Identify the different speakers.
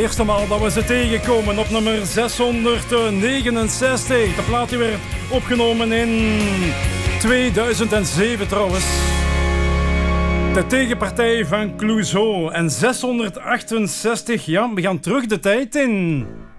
Speaker 1: eerste maal dat we ze tegenkomen op nummer 669. De plaat die werd opgenomen in 2007 trouwens. De tegenpartij van Clouseau en 668. Ja, we gaan terug de tijd in.